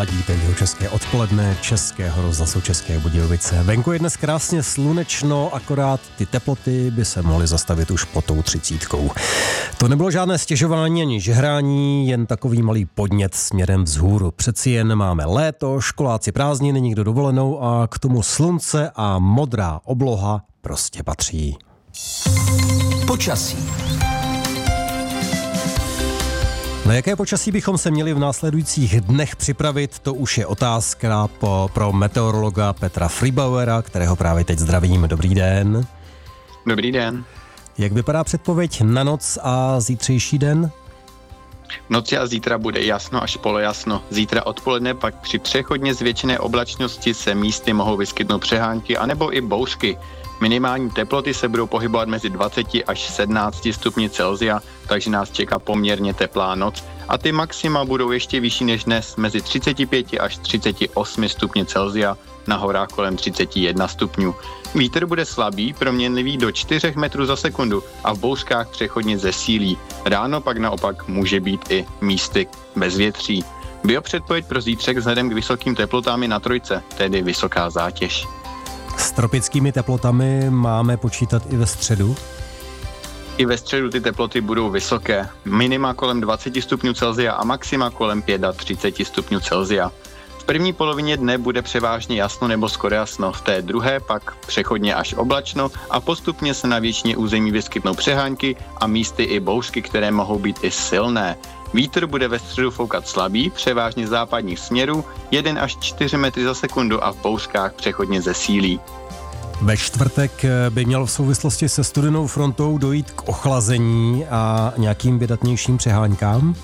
ladíte Jihočeské odpoledne Českého rozhlasu České Budějovice. Venku je dnes krásně slunečno, akorát ty teploty by se mohly zastavit už pod tou 30. To nebylo žádné stěžování ani žehrání, jen takový malý podnět směrem vzhůru. Přeci jen máme léto, školáci prázdniny, nikdo dovolenou a k tomu slunce a modrá obloha prostě patří. Počasí. Na jaké počasí bychom se měli v následujících dnech připravit, to už je otázka pro meteorologa Petra Friebauera, kterého právě teď zdravím. Dobrý den. Dobrý den. Jak vypadá předpověď na noc a zítřejší den? V noci a zítra bude jasno až polojasno. Zítra odpoledne pak při přechodně zvětšené oblačnosti se místy mohou vyskytnout přehánky anebo i bouřky. Minimální teploty se budou pohybovat mezi 20 až 17 stupni Celsia, takže nás čeká poměrně teplá noc a ty maxima budou ještě vyšší než dnes, mezi 35 až 38 stupni Celsia, na horách kolem 31 stupňů. Vítr bude slabý, proměnlivý do 4 metrů za sekundu a v bouřkách přechodně zesílí. Ráno pak naopak může být i místy bez větří. Biopředpověď pro zítřek vzhledem k vysokým teplotám je na trojce, tedy vysoká zátěž. S tropickými teplotami máme počítat i ve středu? I ve středu ty teploty budou vysoké. Minima kolem 20 stupňů Celsia a maxima kolem 35 stupňů Celsia. V první polovině dne bude převážně jasno nebo skoro jasno, v té druhé pak přechodně až oblačno a postupně se na většině území vyskytnou přehánky a místy i bouřky, které mohou být i silné. Vítr bude ve středu foukat slabý, převážně západních směrů, 1 až 4 metry za sekundu a v bouřkách přechodně zesílí. Ve čtvrtek by mělo v souvislosti se studenou frontou dojít k ochlazení a nějakým vydatnějším přeháňkám?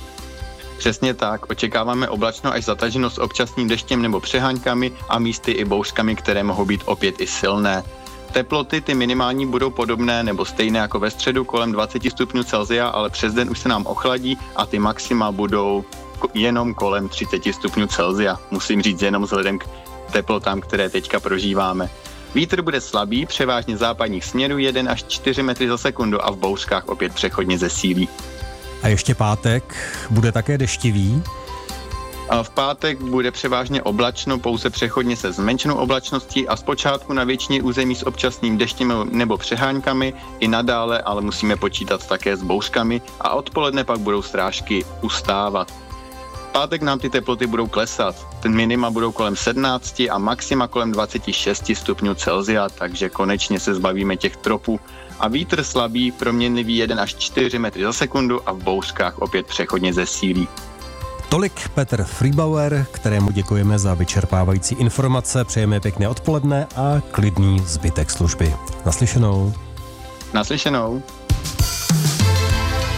Přesně tak, očekáváme oblačno až zataženo s občasným deštěm nebo přeháňkami a místy i bouřkami, které mohou být opět i silné. Teploty ty minimální budou podobné nebo stejné jako ve středu kolem 20 stupňů Celsia, ale přes den už se nám ochladí a ty maxima budou jenom kolem 30 stupňů Celsia. Musím říct jenom vzhledem k teplotám, které teďka prožíváme. Vítr bude slabý, převážně západních směrů 1 až 4 metry za sekundu a v bouřkách opět přechodně zesílí. A ještě pátek bude také deštivý? A v pátek bude převážně oblačno, pouze přechodně se zmenšenou oblačností a zpočátku na většině území s občasným deštěm nebo přeháňkami, i nadále ale musíme počítat také s bouřkami a odpoledne pak budou srážky ustávat. V pátek nám ty teploty budou klesat, ten minima budou kolem 17 a maxima kolem 26 stupňů Celsia, takže konečně se zbavíme těch tropů. A vítr slabý, proměnlivý 1 až 4 metry za sekundu a v bouřkách opět přechodně zesílí. Tolik Petr Friebauer, kterému děkujeme za vyčerpávající informace, přejeme pěkné odpoledne a klidný zbytek služby. Naslyšenou. Naslyšenou.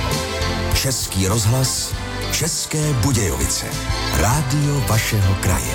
Český rozhlas, České Budějovice. Rádio vašeho kraje.